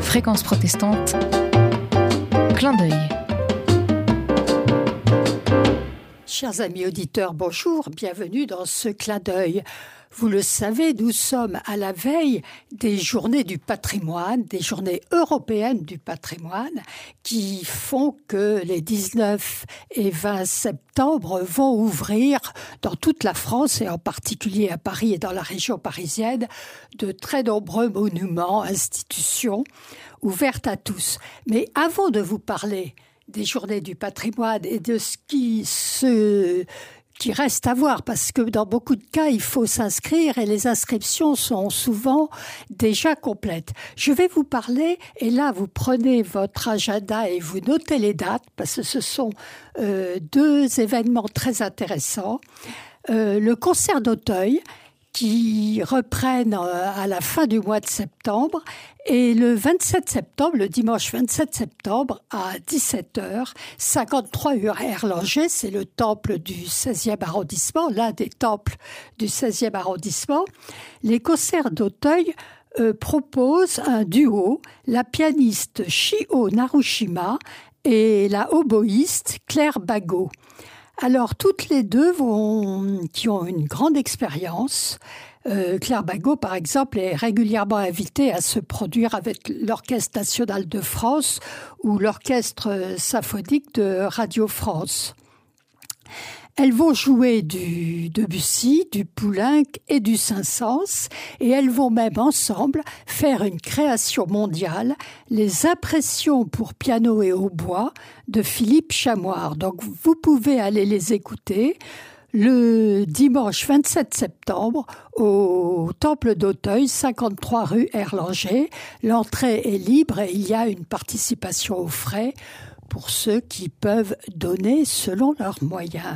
Fréquence protestante, clin d'œil. Chers amis auditeurs, bonjour, bienvenue dans ce clin d'œil. Vous le savez, nous sommes à la veille des journées du patrimoine, des journées européennes du patrimoine, qui font que les 19 et 20 septembre vont ouvrir dans toute la France, et en particulier à Paris et dans la région parisienne, de très nombreux monuments, institutions ouvertes à tous. Mais avant de vous parler des journées du patrimoine et de ce qui reste à voir, parce que dans beaucoup de cas, il faut s'inscrire et les inscriptions sont souvent déjà complètes. Je vais vous parler, et là, vous prenez votre agenda et vous notez les dates, parce que ce sont deux événements très intéressants. Le concert d'Auteuil, qui reprennent à la fin du mois de septembre, et le 27 septembre, le dimanche 27 septembre, à 17h, 53 rue Erlanger, c'est le temple du 16e arrondissement, l'un des temples du 16e arrondissement. Les concerts d'Auteuil proposent un duo, la pianiste Chio Narushima et la oboïste Claire Bagot. Alors, toutes les deux qui ont une grande expérience. Claire Bagot, par exemple, est régulièrement invitée à se produire avec l'Orchestre national de France ou l'Orchestre symphonique de Radio France. Elles vont jouer du Debussy, du Poulenc et du Saint-Saëns, et elles vont même ensemble faire une création mondiale, les impressions pour piano et hautbois de Philippe Chamoire. Donc vous pouvez aller les écouter le dimanche 27 septembre au Temple d'Auteuil, 53 rue Erlanger. L'entrée est libre et il y a une participation aux frais pour ceux qui peuvent donner selon leurs moyens.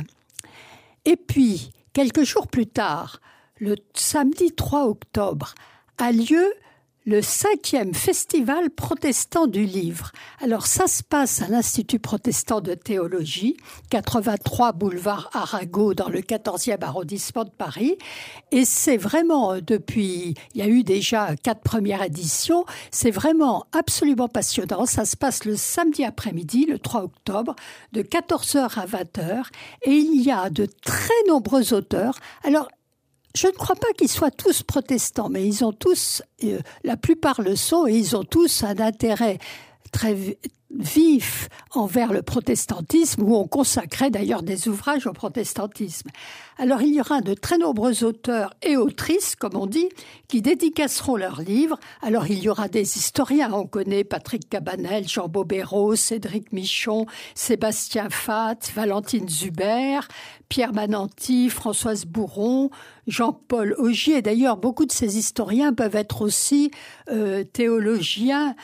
Et puis, quelques jours plus tard, le samedi 3 octobre, a lieu le 5e Festival protestant du livre. Alors ça se passe à l'Institut protestant de théologie, 83 boulevard Arago dans le 14e arrondissement de Paris. Et c'est vraiment il y a eu déjà 4 premières éditions, c'est vraiment absolument passionnant. Ça se passe le samedi après-midi, le 3 octobre, de 14h à 20h. Et il y a de très nombreux auteurs. Alors, je ne crois pas qu'ils soient tous protestants, mais ils ont tous, la plupart le sont, et ils ont tous un intérêt très vif envers le protestantisme, où on consacrait d'ailleurs des ouvrages au protestantisme. Alors il y aura de très nombreux auteurs et autrices, comme on dit, qui dédicaceront leurs livres. Alors il y aura des historiens, on connaît Patrick Cabanel, Jean Bobéro, Cédric Michon, Sébastien Fath, Valentine Zuber, Pierre Mananti, Françoise Bourron, Jean-Paul Augier. D'ailleurs, beaucoup de ces historiens peuvent être aussi théologiens,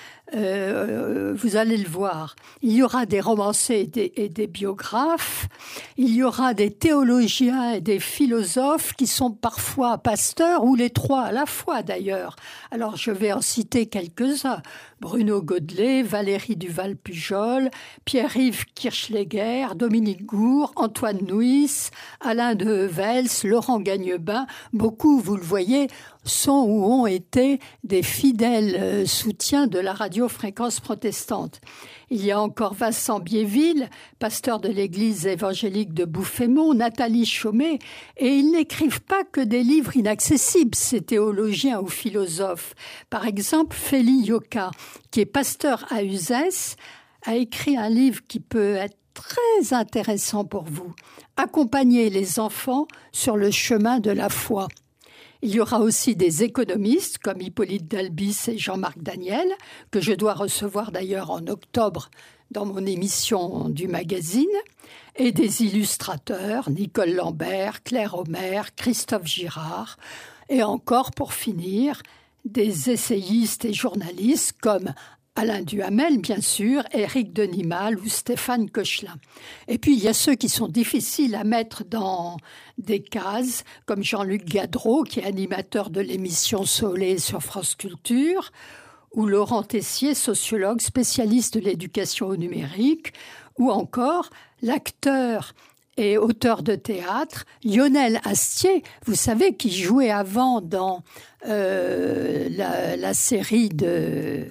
vous allez le voir. Il y aura des romanciers et des biographes, il y aura des théologiens et des philosophes qui sont parfois pasteurs, ou les trois à la fois d'ailleurs. Alors je vais en citer quelques-uns. Bruno Godelet, Valérie Duval-Pujol, Pierre-Yves Kirchleger, Dominique Gour, Antoine Nuis, Alain de Hevels, Laurent Gagnebin. Beaucoup, vous le voyez, sont ou ont été des fidèles soutiens de la radio Fréquence protestante. Il y a encore Vincent Biéville, pasteur de l'église évangélique de Bouffémont, Nathalie Chaumet, et ils n'écrivent pas que des livres inaccessibles, ces théologiens ou philosophes. Par exemple, Félix Yoka, qui est pasteur à Uzès, a écrit un livre qui peut être très intéressant pour vous. Accompagner les enfants sur le chemin de la foi. Il y aura aussi des économistes comme Hippolyte Dalbis et Jean-Marc Daniel, que je dois recevoir d'ailleurs en octobre dans mon émission du magazine, et des illustrateurs, Nicole Lambert, Claire Homer, Christophe Girard, et encore, pour finir, des essayistes et journalistes comme Alain Duhamel, bien sûr, Éric Denimal ou Stéphane Kochelin. Et puis, il y a ceux qui sont difficiles à mettre dans des cases, comme Jean-Luc Gadreau, qui est animateur de l'émission Soleil sur France Culture, ou Laurent Tessier, sociologue spécialiste de l'éducation au numérique, ou encore l'acteur et auteur de théâtre, Lionel Astier, vous savez, qui jouait avant dans la série de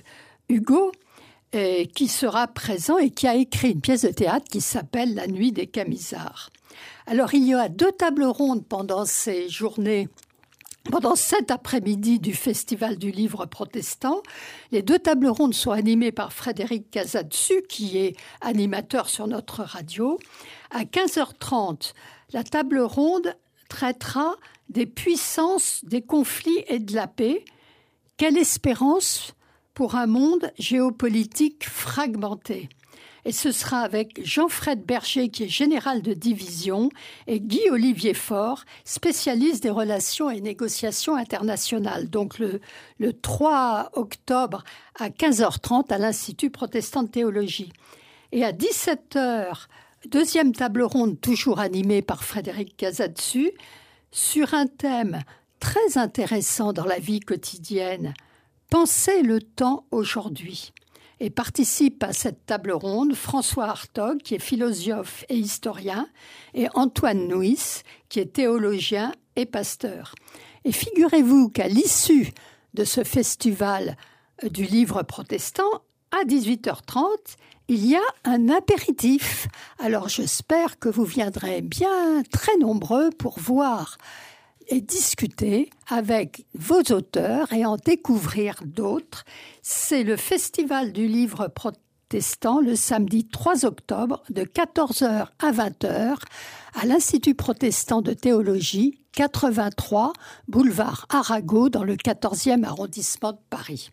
Hugo, qui sera présent et qui a écrit une pièce de théâtre qui s'appelle La Nuit des Camisards. Alors, il y a 2 tables rondes pendant ces journées, pendant cet après-midi du Festival du Livre Protestant. Les 2 tables rondes sont animées par Frédéric Casadessus, qui est animateur sur notre radio. À 15h30, la table ronde traitera des puissances, des conflits et de la paix. Quelle espérance pour un monde géopolitique fragmenté. Et ce sera avec Jean-Fred Berger, qui est général de division, et Guy-Olivier Faure, spécialiste des relations et négociations internationales. Donc le 3 octobre à 15h30 à l'Institut protestant de théologie. Et à 17h, 2e table ronde, toujours animée par Frédéric Casadessus, sur un thème très intéressant dans la vie quotidienne, Pensez le temps aujourd'hui. Et participe à cette table ronde François Hartog, qui est philosophe et historien, et Antoine Nuis, qui est théologien et pasteur. Et figurez-vous qu'à l'issue de ce festival du livre protestant, à 18h30, il y a un apéritif. Alors j'espère que vous viendrez bien très nombreux pour voir et discuter avec vos auteurs et en découvrir d'autres. C'est le Festival du Livre Protestant le samedi 3 octobre de 14h à 20h à l'Institut Protestant de Théologie, 83 boulevard Arago dans le 14e arrondissement de Paris.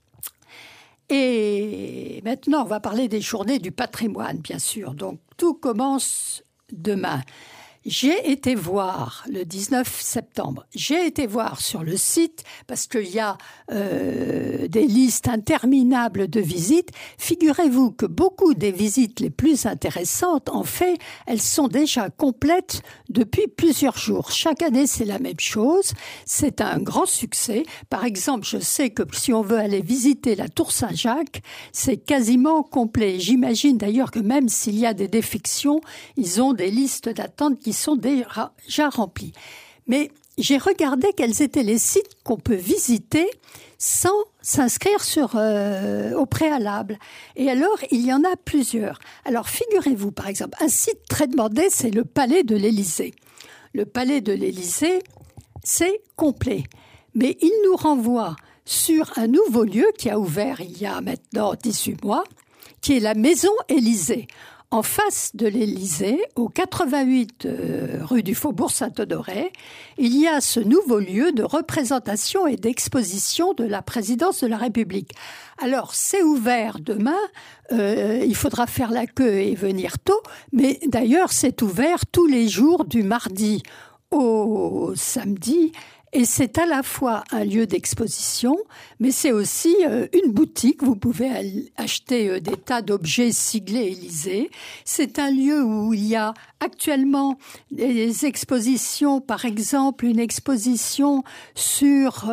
Et maintenant, on va parler des journées du patrimoine, bien sûr. Donc, tout commence demain. J'ai été voir le 19 septembre, j'ai été voir sur le site, parce qu'il y a des listes interminables de visites. Figurez-vous que beaucoup des visites les plus intéressantes, en fait, elles sont déjà complètes depuis plusieurs jours. Chaque année, c'est la même chose. C'est un grand succès. Par exemple, je sais que si on veut aller visiter la Tour Saint-Jacques, c'est quasiment complet. J'imagine d'ailleurs que même s'il y a des défections, ils ont des listes d'attente qui sont déjà remplis. Mais j'ai regardé quels étaient les sites qu'on peut visiter sans s'inscrire au préalable. Et alors, il y en a plusieurs. Alors, figurez-vous, par exemple, un site très demandé, c'est le Palais de l'Élysée. Le Palais de l'Élysée, c'est complet. Mais il nous renvoie sur un nouveau lieu qui a ouvert il y a maintenant 18 mois, qui est la Maison Élysée. En face de l'Élysée, au 88 rue du Faubourg Saint-Honoré, il y a ce nouveau lieu de représentation et d'exposition de la présidence de la République. Alors, c'est ouvert demain, il faudra faire la queue et venir tôt, mais d'ailleurs, c'est ouvert tous les jours du mardi au samedi. Et c'est à la fois un lieu d'exposition, mais c'est aussi une boutique. Vous pouvez acheter des tas d'objets siglés Élysée. C'est un lieu où il y a actuellement des expositions, par exemple une exposition sur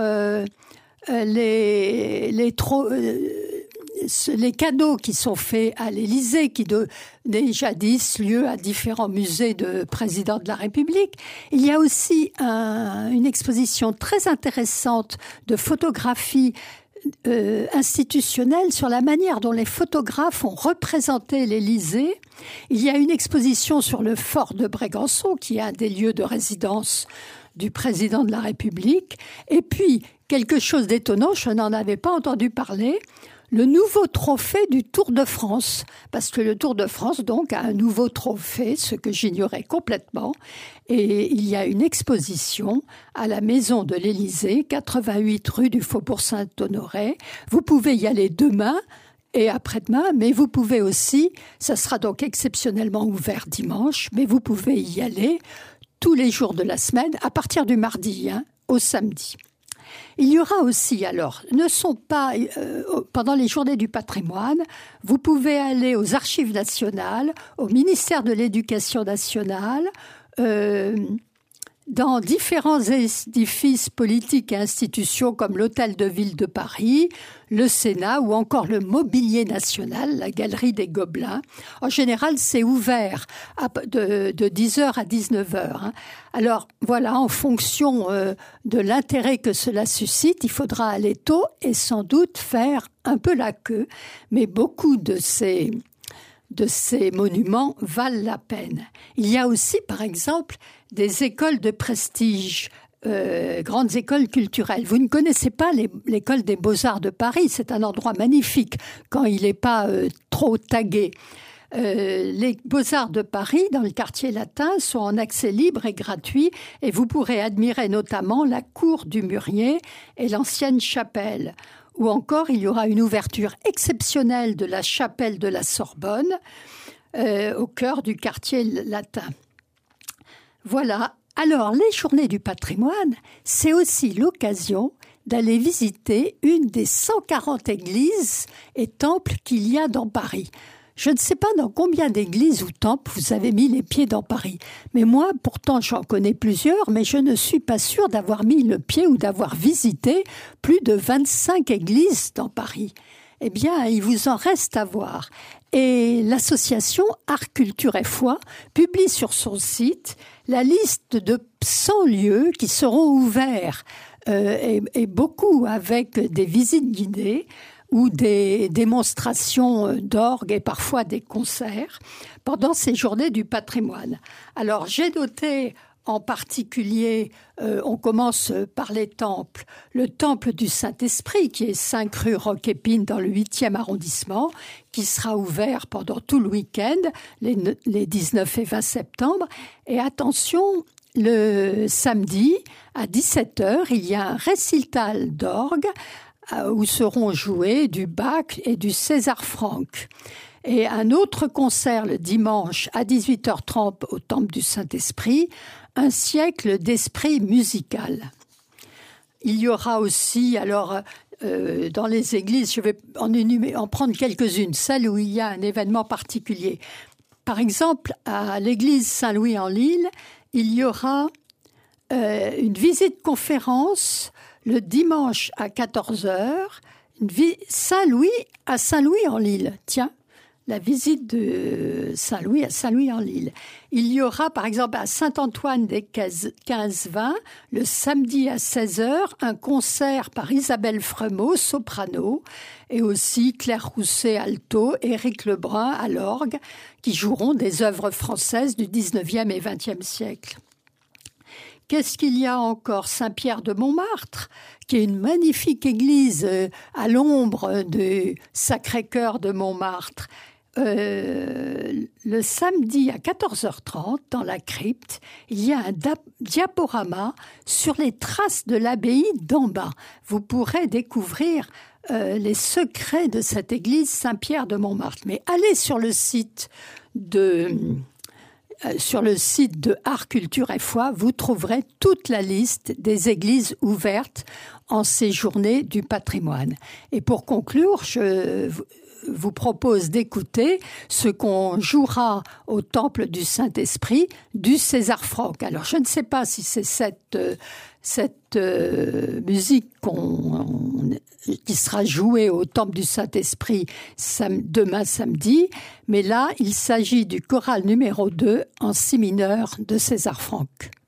les cadeaux qui sont faits à l'Élysée, qui donnaient jadis lieu à différents musées de présidents de la République. Il y a aussi une exposition très intéressante de photographie institutionnelle sur la manière dont les photographes ont représenté l'Élysée. Il y a une exposition sur le fort de Brégançon, qui est un des lieux de résidence du président de la République. Et puis, quelque chose d'étonnant, je n'en avais pas entendu parler, le nouveau trophée du Tour de France, parce que le Tour de France, donc, a un nouveau trophée, ce que j'ignorais complètement, et il y a une exposition à la Maison de l'Élysée, 88 rue du Faubourg Saint-Honoré. Vous pouvez y aller demain et après-demain, mais vous pouvez aussi, ça sera donc exceptionnellement ouvert dimanche, mais vous pouvez y aller tous les jours de la semaine, à partir du mardi, au samedi. Il y aura aussi, alors, pendant les journées du patrimoine, vous pouvez aller aux Archives nationales, au ministère de l'Éducation nationale, dans différents édifices politiques et institutions comme l'Hôtel de Ville de Paris, le Sénat ou encore le Mobilier National, la Galerie des Gobelins. En général, c'est ouvert de 10h à 19h. Alors voilà, en fonction de l'intérêt que cela suscite, il faudra aller tôt et sans doute faire un peu la queue. Mais beaucoup de ces monuments valent la peine. Il y a aussi, par exemple, des écoles de prestige, grandes écoles culturelles. Vous ne connaissez pas l'école des Beaux-Arts de Paris, c'est un endroit magnifique quand il n'est pas trop tagué. Les Beaux-Arts de Paris, dans le quartier latin, sont en accès libre et gratuit et vous pourrez admirer notamment la cour du Mûrier et l'ancienne chapelle. Ou encore, il y aura une ouverture exceptionnelle de la chapelle de la Sorbonne au cœur du quartier latin. Voilà. Alors, les Journées du patrimoine, c'est aussi l'occasion d'aller visiter une des 140 églises et temples qu'il y a dans Paris. Je ne sais pas dans combien d'églises ou temples vous avez mis les pieds dans Paris. Mais moi, pourtant, j'en connais plusieurs, mais je ne suis pas sûre d'avoir mis le pied ou d'avoir visité plus de 25 églises dans Paris. Eh bien, il vous en reste à voir. Et l'association Art, Culture et Foi publie sur son site la liste de 100 lieux qui seront ouverts, et beaucoup avec des visites guidées, ou des démonstrations d'orgue et parfois des concerts pendant ces journées du patrimoine. Alors, j'ai noté en particulier, on commence par les temples. Le temple du Saint-Esprit, qui est 5 rue Roquépine dans le 8e arrondissement, qui sera ouvert pendant tout le week-end, les 19 et 20 septembre. Et attention, le samedi, à 17h, il y a un récital d'orgue où seront joués du Bach et du César Franck. Et un autre concert le dimanche à 18h30 au Temple du Saint-Esprit, un siècle d'esprit musical. Il y aura aussi, alors, dans les églises, je vais en prendre quelques-unes, celles où il y a un événement particulier. Par exemple, à l'église Saint-Louis-en-Lille, il y aura une visite-conférence le dimanche à 14h, Saint-Louis à Saint-Louis-en-Lille. Tiens, la visite de Saint-Louis à Saint-Louis-en-Lille. Il y aura, par exemple, à Saint-Antoine des 15-20, le samedi à 16h, un concert par Isabelle Fremaux, soprano, et aussi Claire Rousset, alto, Éric Lebrun à l'orgue, qui joueront des œuvres françaises du 19e et 20e siècle. Qu'est-ce qu'il y a encore? Saint-Pierre de Montmartre, qui est une magnifique église à l'ombre du Sacré-Cœur de Montmartre. Le samedi à 14h30, dans la crypte, il y a un diaporama sur les traces de l'abbaye d'Ambin. Vous pourrez découvrir les secrets de cette église Saint-Pierre de Montmartre. Mais allez sur le site de Art, Culture et Foi, vous trouverez toute la liste des églises ouvertes en ces journées du patrimoine. Et pour conclure, je vous propose d'écouter ce qu'on jouera au Temple du Saint-Esprit du César Franck. Alors, je ne sais pas si c'est cette musique qui sera jouée au Temple du Saint-Esprit demain samedi, mais là, il s'agit du choral numéro 2 en si mineur de César Franck.